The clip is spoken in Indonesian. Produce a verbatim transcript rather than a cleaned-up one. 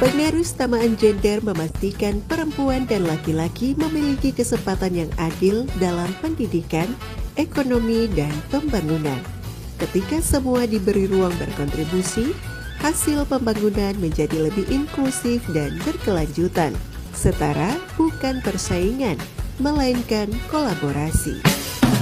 Pengerustamaan gender memastikan perempuan dan laki-laki memiliki kesempatan yang adil dalam pendidikan, ekonomi, dan pembangunan. Ketika semua diberi ruang berkontribusi, hasil pembangunan menjadi lebih inklusif dan berkelanjutan. Setara bukan persaingan, melainkan kolaborasi.